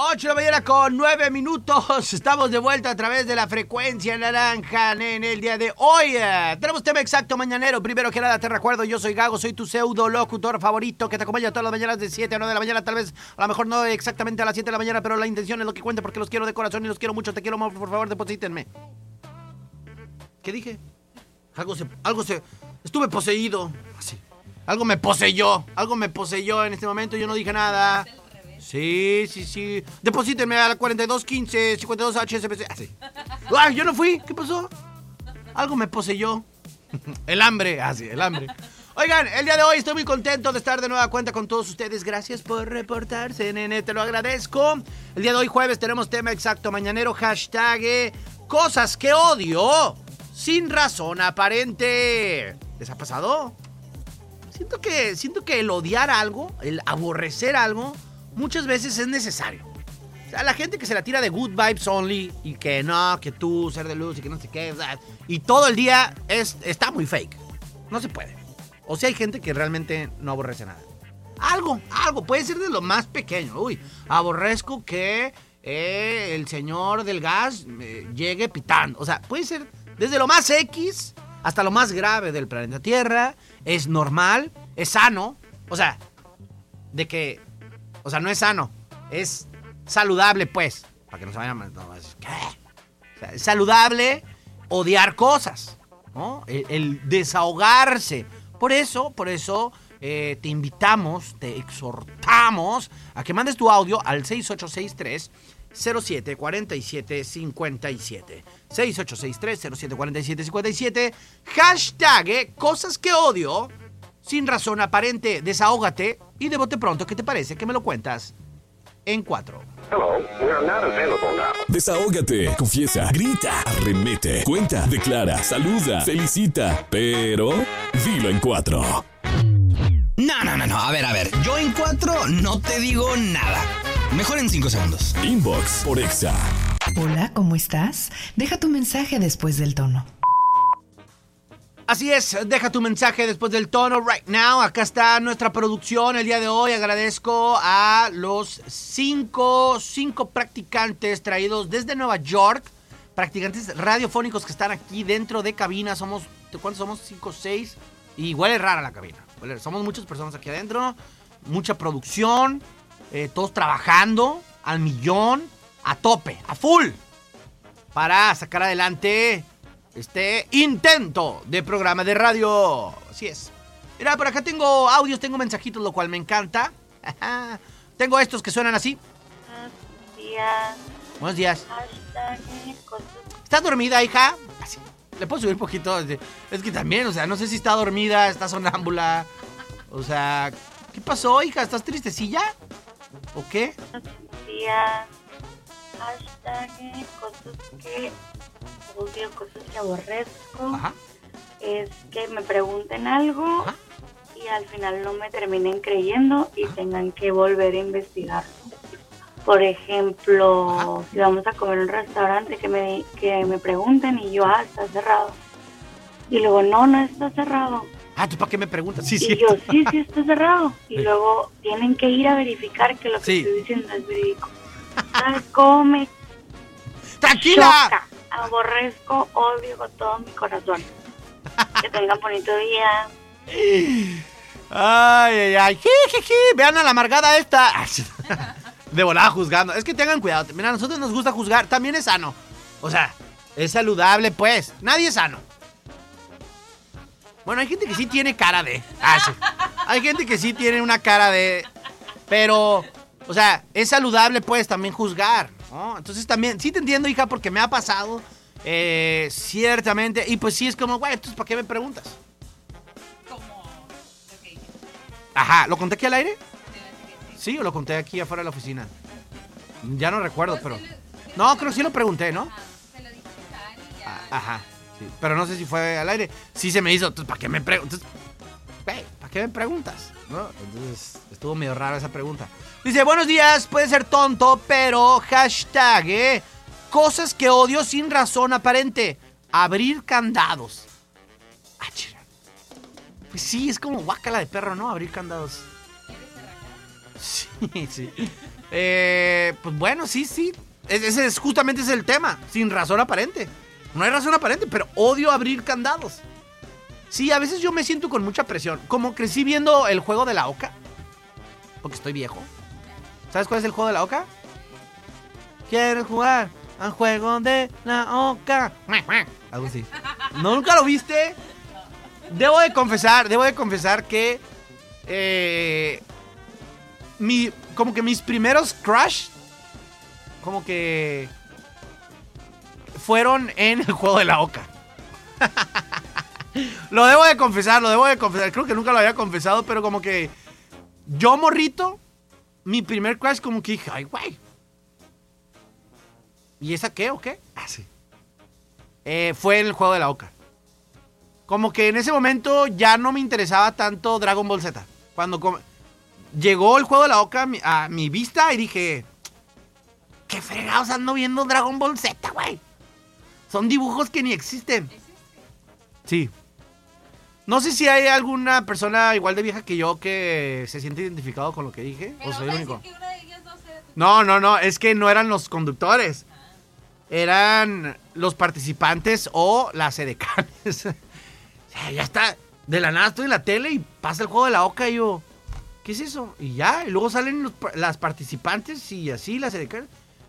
8 de la mañana con 9 minutos. Estamos de vuelta a través de la frecuencia naranja en el día de hoy. Tenemos tema exacto mañanero. Primero que nada te recuerdo, yo soy Gago, soy tu pseudo locutor favorito que te acompaña todas las mañanas de 7 a 9 de la mañana. Tal vez, a lo mejor no exactamente a las 7 de la mañana, pero la intención es lo que cuenta porque los quiero de corazón y los quiero mucho. Te quiero, por favor, deposítenme. ¿Qué dije? Estuve poseído. Así. Algo me poseyó en este momento. Yo no dije nada. Sí. Deposítenme a la 4215 52 HSBC. Así. ¡Ay, yo no fui! ¿Qué pasó? Algo me poseyó. El hambre. El hambre. Oigan, el día de hoy estoy muy contento de estar de nueva cuenta con todos ustedes. Gracias por reportarse, nene. Te lo agradezco. El día de hoy, jueves, tenemos tema exacto mañanero. Hashtag cosas que odio sin razón aparente. ¿Les ha pasado? Siento que el odiar algo, el aborrecer algo, muchas veces es necesario. O sea, la gente que se la tira de good vibes only y que no, que tú, ser de luz y que no sé qué, y todo el día está muy fake. No se puede. O sea, hay gente que realmente no aborrece nada. Algo, puede ser de lo más pequeño. Uy, aborrezco que el señor del gas llegue pitando. O sea, puede ser desde lo más X hasta lo más grave del planeta Tierra. Es normal, es sano. O sea, no es sano, es saludable, pues. Para que no se vayan a... ¿qué? O sea, es saludable odiar cosas, ¿no? El desahogarse. Por eso, te invitamos, te exhortamos a que mandes tu audio al 6863-074757. 6863-074757. Hashtag cosas que odio sin razón aparente. Desahógate y de bote pronto. ¿Qué te parece? ¿Qué me lo cuentas? En 4. Hello, we are not available now. Desahógate, confiesa, grita, arremete, cuenta, declara, saluda, felicita, pero dilo en 4. No. A ver. Yo en 4 no te digo nada. Mejor en 5 segundos. Inbox por Exa. Hola, ¿cómo estás? Deja tu mensaje después del tono. Así es, deja tu mensaje después del tono right now. Acá está nuestra producción el día de hoy. Agradezco a los cinco practicantes traídos desde Nueva York. Practicantes radiofónicos que están aquí dentro de cabina. ¿Cuántos somos? 5, 6. Y huele rara la cabina. Somos muchas personas aquí adentro. Mucha producción. Todos trabajando al millón, a tope, a full. Para sacar adelante este intento de programa de radio. Así es. Mira, por acá tengo audios, tengo mensajitos, lo cual me encanta. Tengo estos que suenan así. Buenos días. ¿Estás dormida, hija? Así. ¿Le puedo subir un poquito? Es que también, o sea, no sé si está dormida, está sonámbula. O sea, ¿qué pasó, hija? ¿Estás tristecilla? ¿O qué? Cosas que odio, cosas que aborrezco. Ajá. Es que me pregunten algo. Ajá. Y al final no me terminen creyendo y tengan que volver a investigar. Por ejemplo, ajá, si vamos a comer en un restaurante que me pregunten y yo, está cerrado. Y luego, no está cerrado. ¿Tú para qué me preguntas? Sí, y yo, sí está cerrado. Y luego tienen que ir a verificar que lo que estoy diciendo es verídico. ¿Sabes cómo me ¡tranquila! choca, aborrezco, odio con todo mi corazón? Que tengan bonito día. Ay. Vean a la amargada esta. De volada juzgando. Es que tengan cuidado. Mira, a nosotros nos gusta juzgar. También es sano. O sea, es saludable, pues. Nadie es sano. Bueno, hay gente que sí tiene cara de... sí. Hay gente que sí tiene una cara de... Pero, o sea, es saludable, pues, también juzgar, ¿no? Entonces también... Sí te entiendo, hija, porque me ha pasado, ciertamente. Y pues sí, es como, güey, entonces, ¿para qué me preguntas? Okay. Ajá, ¿lo conté aquí al aire? Sí, o lo conté aquí afuera de la oficina. Ya no recuerdo, pero... No, creo que sí lo pregunté, ¿no? Se lo dijiste y ya. Ajá. Sí, pero no sé si fue al aire. Sí se me hizo. Entonces, ¿para qué me preguntas? ¿Para qué me preguntas? ¿No? Entonces, estuvo medio rara esa pregunta. Dice, buenos días, puede ser tonto, pero hashtag, cosas que odio sin razón aparente. Abrir candados. Pues sí, es como guácala de perro, ¿no? Abrir candados. Sí. Pues bueno, sí. Ese es justamente el tema, sin razón aparente. No hay razón aparente, pero odio abrir candados. Sí, a veces yo me siento con mucha presión. Como crecí viendo el juego de la oca, porque estoy viejo. ¿Sabes cuál es el juego de la oca? ¿Quieres jugar al juego de la oca? Algo así. ¿No, nunca lo viste? Debo de confesar que como que mis primeros crush como que fueron en el juego de la oca. Lo debo de confesar. Creo que nunca lo había confesado, pero como que yo morrito, mi primer crush como que dije, ay, güey. ¿Y esa qué o qué? Ah, sí. Fue en el juego de la oca. Como que en ese momento ya no me interesaba tanto Dragon Ball Z. Cuando llegó el juego de la oca a mi vista y dije, ¿qué fregados ando viendo Dragon Ball Z, güey? Son dibujos que ni existen. Sí. No sé si hay alguna persona igual de vieja que yo que se siente identificado con lo que dije. ¿O soy el único? No, es que no eran los conductores. Eran los participantes o las edecanes. O sea, ya está. De la nada estoy en la tele y pasa el juego de la oca y yo, ¿qué es eso? Y ya, y luego salen las participantes y así las edecanes.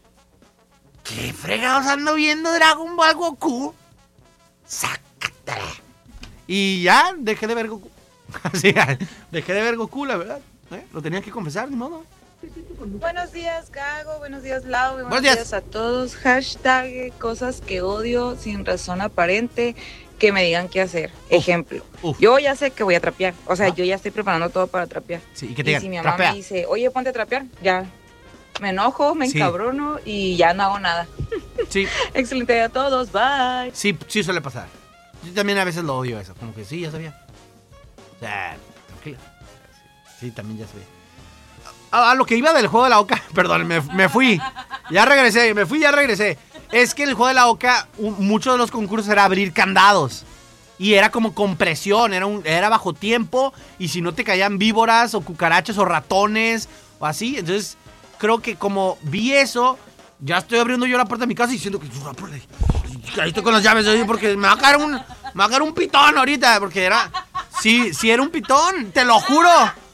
¿Qué fregados ando viendo Dragon Ball Goku? ¡Sácatela! Y ya, dejé de ver Goku. Sí, dejé de ver Goku, la verdad. Lo tenía que confesar, ni modo. Buenos días, Gago. Buenos días, Lau. Buenos días a todos. Hashtag cosas que odio sin razón aparente. Que me digan qué hacer. Ejemplo. Yo ya sé que voy a trapear. O sea, yo ya estoy preparando todo para trapear. Sí, y que te digan, si mi mamá trapea. me dice, oye, ponte a trapear, ya me enojo, me encabrono y ya no hago nada. Sí. Excelente día a todos. Bye. Sí suele pasar. Yo también a veces lo odio eso. Como que sí, ya sabía. O sea, tranquila. Sí, también ya sabía. A lo que iba del juego de la oca, perdón, me fui. Ya regresé. Es que el juego de la oca, muchos de los concursos era abrir candados. Y era como con presión, era bajo tiempo. Y si no te caían víboras o cucarachas o ratones o así. Entonces, creo que como vi eso, ya estoy abriendo yo la puerta de mi casa y diciendo que ahí estoy con las llaves, porque me va a caer un pitón ahorita. Porque era, sí era un pitón, te lo juro.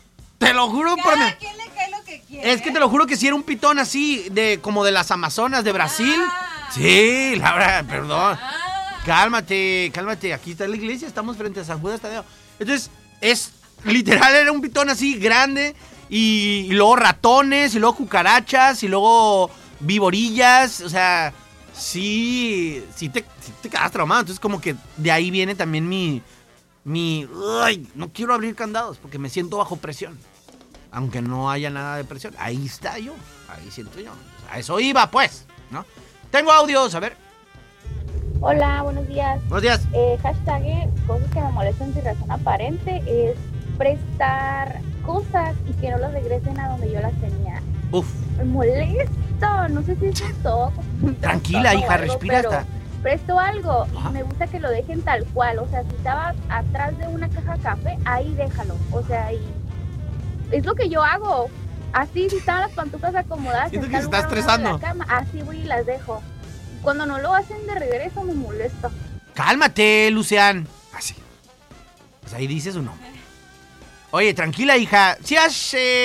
Por mí. ¿Quién le cae lo que quiere? Es que te lo juro que sí era un pitón así, como de las Amazonas de Brasil. Sí, Laura, perdón. Cálmate. Aquí está la iglesia, estamos frente a San Judas Tadeo. Entonces, literal, era un pitón así grande. Y luego ratones, y luego cucarachas, y luego viborillas. O sea, sí te quedas traumado. Entonces, como que de ahí viene también ay, no quiero abrir candados porque me siento bajo presión. Aunque no haya nada de presión. Ahí está yo. Ahí siento yo. A eso iba, pues, ¿no? Tengo audios, a ver. Hola, buenos días. Buenos días. Hashtag cosas que me molestan sin razón aparente es prestar cosas y que no las regresen a donde yo las tenía. Uf. Me molesto. No sé si es un toco. Tranquila, hija, respira hasta. Presto algo y me gusta que lo dejen tal cual. O sea, si estaba atrás de una caja de café, ahí déjalo. O sea, y es lo que yo hago. Así, si estaban las pantuflas acomodadas, siento que se está estresando. En la cama, así voy y las dejo. Cuando no lo hacen de regreso, me molesta. Cálmate, Lucian. Así. Pues ahí dice su nombre. Oye, tranquila, hija. ¿Sí has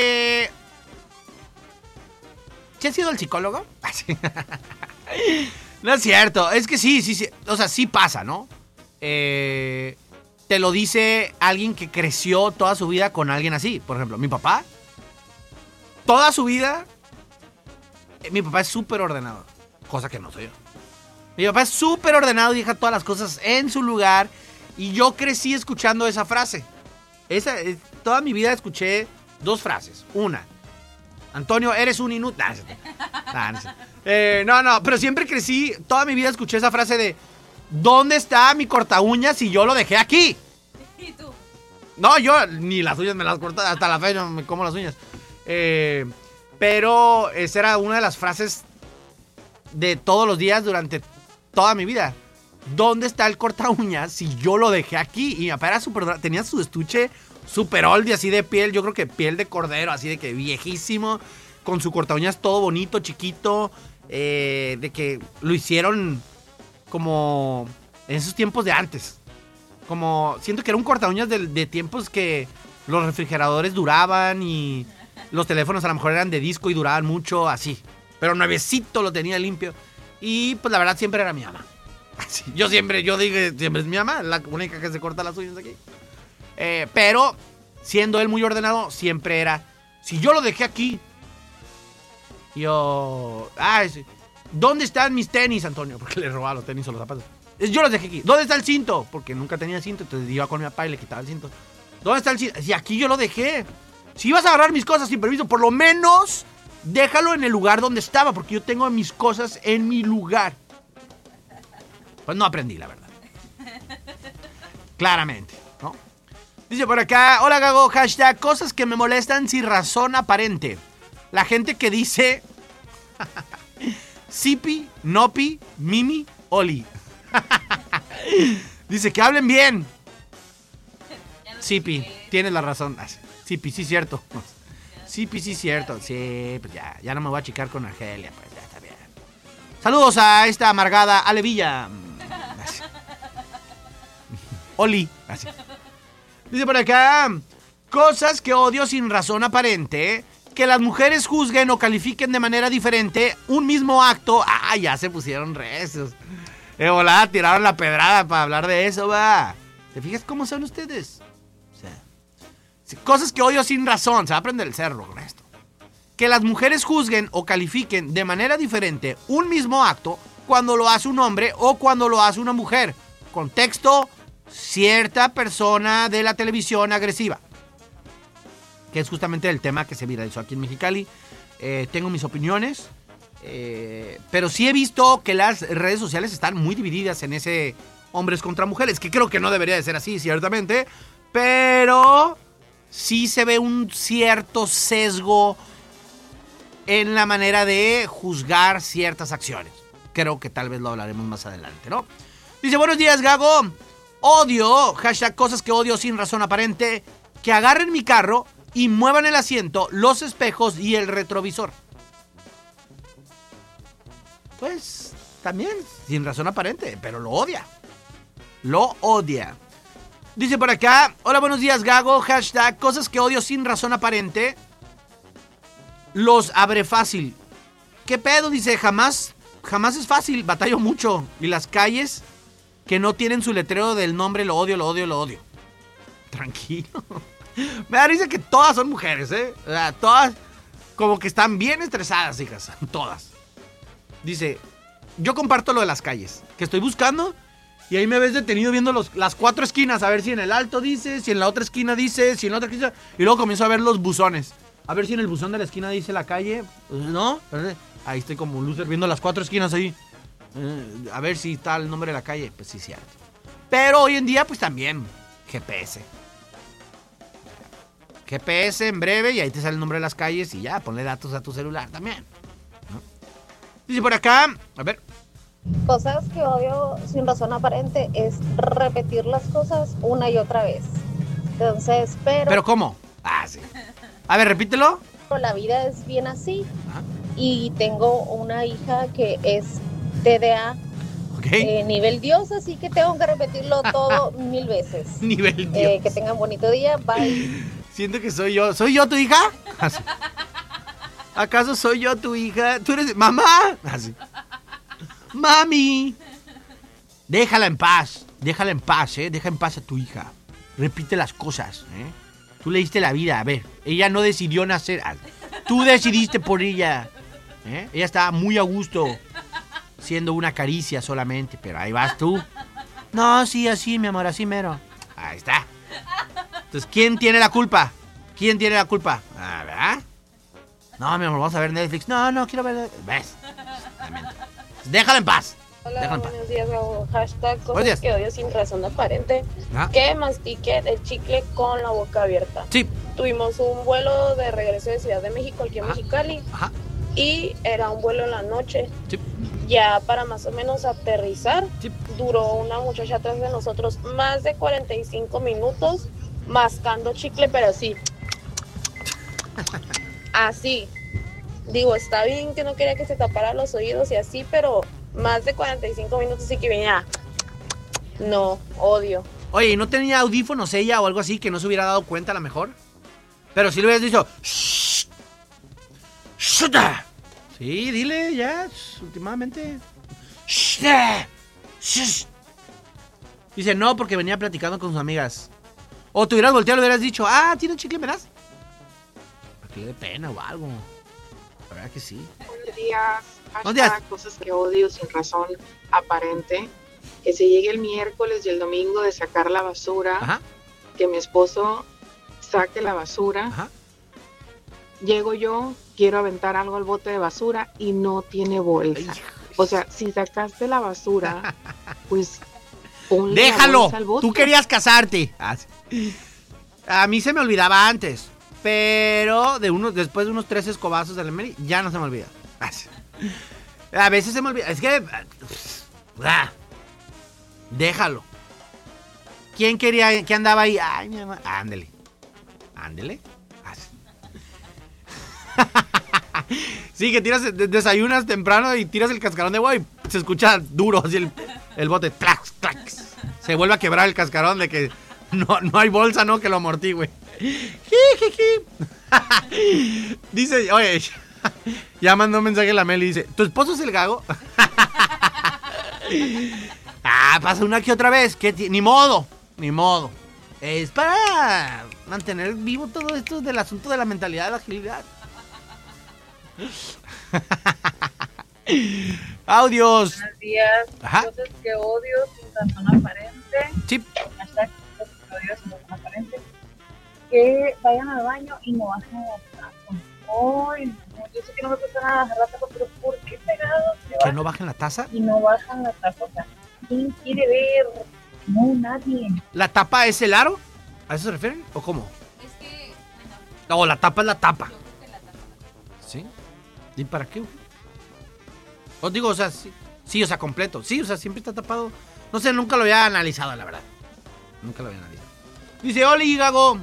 ido al psicólogo? Así. No es cierto. Es que sí. O sea, sí pasa, ¿no? Te lo dice alguien que creció toda su vida con alguien así. Por ejemplo, mi papá. Toda su vida, mi papá es súper ordenado, cosa que no soy yo. Mi papá es súper ordenado y deja todas las cosas en su lugar. Y yo crecí escuchando esa frase. Toda mi vida escuché dos frases. Una, Antonio, eres un inútil. No, pero siempre crecí, toda mi vida escuché esa frase de ¿dónde está mi corta uñas si yo lo dejé aquí? ¿Y tú? No, yo ni las uñas me las corto, hasta la fecha me como las uñas. Pero esa era una de las frases de todos los días durante toda mi vida. ¿Dónde está el corta uñas si yo lo dejé aquí? Y mi papá era tenía su estuche super oldie así de piel, yo creo que piel de cordero, así de que viejísimo. con su corta uñas todo bonito, chiquito, de que lo hicieron como en esos tiempos de antes. Como, siento que era un corta uñas de tiempos que los refrigeradores duraban y los teléfonos a lo mejor eran de disco y duraban mucho, así. Pero nuevecito lo tenía limpio. Y pues la verdad siempre era mi mamá. Así. Yo digo, siempre es mi mamá, la única que se corta las uñas aquí. Pero, siendo él muy ordenado, siempre era, si yo lo dejé aquí, ¿dónde están mis tenis, Antonio? Porque le robaba los tenis o los zapatos. Yo los dejé aquí. ¿Dónde está el cinto? Porque nunca tenía cinto, entonces iba con mi papá y le quitaba el cinto. ¿Dónde está el cinto? Si aquí yo lo dejé. Si ibas a agarrar mis cosas sin permiso, por lo menos déjalo en el lugar donde estaba, porque yo tengo mis cosas en mi lugar. Pues no aprendí, la verdad. Claramente, ¿no? Dice por acá, hola Gago, hashtag, cosas que me molestan sin razón aparente. La gente que dice Sipi, Nopi, Mimi, Oli. Dice que hablen bien. Sipi, tienes la razón. Sipi, sí, cierto. Sipi, sí, cierto. Sí, pues ya no me voy a achicar con Argelia, pues ya está bien. Saludos a esta amargada Alevilla. Oli. Así. Dice por acá, cosas que odio sin razón aparente. Que las mujeres juzguen o califiquen de manera diferente un mismo acto. Ya se pusieron recios. De volada tiraron la pedrada para hablar de eso, va. ¿Te fijas cómo son ustedes? O sea, cosas que odio sin razón. Se va a prender el cerro con esto. Que las mujeres juzguen o califiquen de manera diferente un mismo acto cuando lo hace un hombre o cuando lo hace una mujer. Contexto, cierta persona de la televisión agresiva. Que es justamente el tema que se viralizó aquí en Mexicali. Tengo mis opiniones, pero sí he visto que las redes sociales están muy divididas en ese hombres contra mujeres, que creo que no debería de ser así, ciertamente, pero sí se ve un cierto sesgo en la manera de juzgar ciertas acciones. Creo que tal vez lo hablaremos más adelante, ¿no? Dice, buenos días, Gago. Odio, hashtag cosas que odio sin razón aparente, que agarren mi carro y muevan el asiento, los espejos y el retrovisor. Pues, también, sin razón aparente, pero lo odia. Lo odia. Dice por acá, hola, buenos días, Gago, hashtag cosas que odio sin razón aparente. Los abre fácil. ¿Qué pedo? Dice, jamás es fácil, batallo mucho. Y las calles que no tienen su letrero del nombre, lo odio, lo odio, lo odio. Tranquilo. Me da risa que todas son mujeres, ¿eh? O sea, todas como que están bien estresadas, hijas. Todas. Dice, yo comparto lo de las calles, que estoy buscando y ahí me ves detenido viendo las 4 esquinas, a ver si en el alto dice, si en la otra esquina dice, si en la otra esquina, y luego comienzo a ver los buzones. A ver si en el buzón de la esquina dice la calle, ¿no? Ahí estoy como un loser viendo las 4 esquinas ahí. A ver si está el nombre de la calle. Pues sí, cierto. Pero hoy en día, pues también GPS en breve y ahí te sale el nombre de las calles y ya, ponle datos a tu celular también, ¿no? Dice por acá, a ver. Cosas que odio sin razón aparente es repetir las cosas una y otra vez. Entonces, ¿Pero cómo? Sí. A ver, repítelo. La vida es bien así. Y tengo una hija que es TDA. Nivel Dios, así que tengo que repetirlo todo 1000 veces. Nivel Dios. Que tengan bonito día, bye. Siento que soy yo. ¿Soy yo tu hija? ¿Acaso soy yo tu hija? ¿Tú eres mamá? Así. Mami. Déjala en paz, deja en paz a tu hija. Repite las cosas, Tú le diste la vida, a ver, ella no decidió nacer. Tú decidiste por ella. Ella estaba muy a gusto siendo una caricia solamente, pero ahí vas tú. No, sí, así, mi amor, así mero. Ahí está. Entonces, ¿quién tiene la culpa? ¿Verdad? No, mi amor, vamos a ver Netflix. No, quiero ver. ¿Ves? Déjala en paz. Hola, buenos días, hashtag cosas que odio sin razón aparente. Que mastique el chicle con la boca abierta. Sí. Tuvimos un vuelo de regreso de Ciudad de México aquí en Mexicali. Y era un vuelo en la noche. Sí. Ya para más o menos aterrizar, duró una muchacha atrás de nosotros más de 45 minutos mascando chicle, pero así. Así. Digo, está bien que no quería que se tapara los oídos y así, pero más de 45 minutos sí que venía. No, odio. Oye, ¿y no tenía audífonos ella o algo así que no se hubiera dado cuenta a lo mejor? Pero si le hubieras dicho... ¡Shh! ¡Shuta! Sí, dile ya, últimamente. ¡Shh! ¡Shh! Dice, no, porque venía platicando con sus amigas. O te hubieras volteado y le hubieras dicho, ¿tienes chicle, me das? Para que le dé pena o algo. La verdad que sí. Buenos días. Buenos días. Cosas que odio sin razón aparente. Que se llegue el miércoles y el domingo de sacar la basura. Ajá. Que mi esposo saque la basura. Ajá. Llego yo, quiero aventar algo al bote de basura y no tiene bolsa. O sea, si sacaste la basura, pues ponle déjalo. la bolsa al bote. Tú querías casarte. A mí se me olvidaba antes. Pero después de unos 3 escobazos de la Mary, ya no se me olvida. A veces se me olvida. Es que... déjalo. ¿Quién quería que andaba ahí? Ay, mi mamá. Ándele. Sí, que desayunas temprano y tiras el cascarón de agua y se escucha duro así el bote. ¡Clax, clax! Se vuelve a quebrar el cascarón de que no hay bolsa, ¿no? Que lo amortigue. Dice, oye, ya mandó un mensaje a la Meli y dice, ¿tu esposo es el Gago? Pasa una que otra vez, que ni modo. Es para mantener vivo todo esto del asunto de la mentalidad de la agilidad. Audios. Buenos días. Ajá. Cosas que odio sin razón aparente. Sí. Hashtag cosas que odio sin razón aparente. Que vayan al baño y no bajen la taza. Ay, no, yo sé que no me cuesta nada bajar la taza, pero ¿por qué pegados? ¿Que no bajen la taza? Y no bajan la taza, o sea, ¿quién quiere ver? No, nadie. ¿La tapa es el aro? ¿A eso se refieren? ¿O cómo? Es que... No, la tapa es la tapa. Yo creo que la tapa. ¿Sí? ¿Y para qué? Os digo, o sea, sí, o sea, completo. Sí, o sea, siempre está tapado. No sé, nunca lo había analizado, la verdad. Nunca lo había analizado. Dice, Oli, Gago.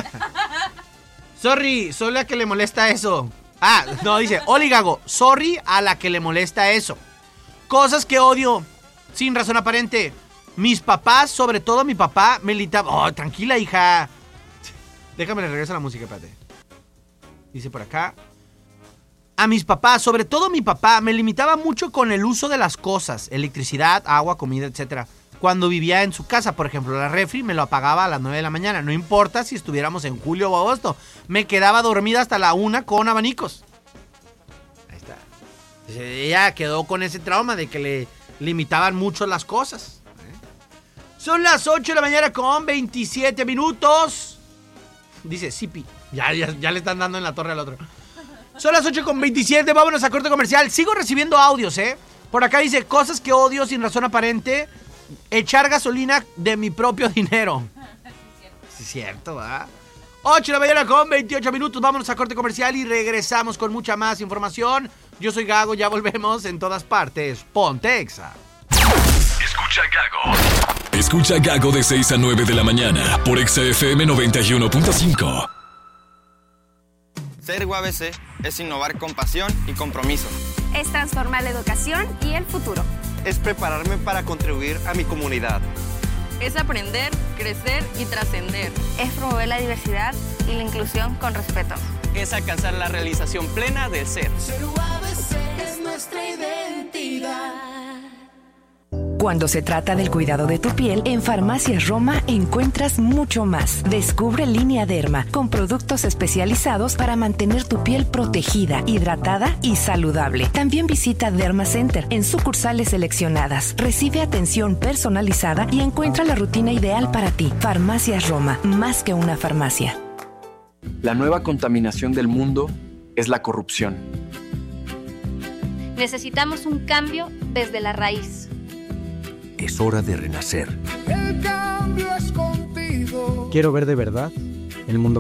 Sorry, soy la que le molesta eso. No, dice, Oli, Gago. Sorry a la que le molesta eso. Cosas que odio sin razón aparente. Mis papás, sobre todo mi papá, me gritaba. Oh, tranquila, hija. Déjame le regreso la música, espérate. Dice por acá. A mis papás, sobre todo mi papá, me limitaba mucho con el uso de las cosas. Electricidad, agua, comida, etcétera. Cuando vivía en su casa, por ejemplo, la refri me lo apagaba a las 9 de la mañana. No importa si estuviéramos en julio o agosto. Me quedaba dormida hasta la 1 con abanicos. Ahí está. Ella quedó con ese trauma de que le limitaban mucho las cosas. Son las 8 de la mañana con 27 minutos. Dice, Sipi. Ya le están dando en la torre al otro. Son las 8 con 27, vámonos a corte comercial. Sigo recibiendo audios, Por acá dice, cosas que odio sin razón aparente. Echar gasolina de mi propio dinero. Sí, es cierto, ¿verdad? 8 de la mañana con 28 minutos, vámonos a corte comercial y regresamos con mucha más información. Yo soy Gago, ya volvemos en todas partes. Ponte Exa. Escucha Gago. Escucha Gago de 6 a 9 de la mañana por Exa FM 91.5. Ser UABC es innovar con pasión y compromiso. Es transformar la educación y el futuro. Es prepararme para contribuir a mi comunidad. Es aprender, crecer y trascender. Es promover la diversidad y la inclusión con respeto. Es alcanzar la realización plena del ser. Ser UABC es nuestra identidad. Cuando se trata del cuidado de tu piel, en Farmacias Roma encuentras mucho más. Descubre Línea Derma, con productos especializados para mantener tu piel protegida, hidratada y saludable. También visita Derma Center en sucursales seleccionadas. Recibe atención personalizada y encuentra la rutina ideal para ti. Farmacias Roma, más que una farmacia. La nueva contaminación del mundo es la corrupción. Necesitamos un cambio desde la raíz. Es hora de renacer. El cambio es contigo. Quiero ver de verdad el mundo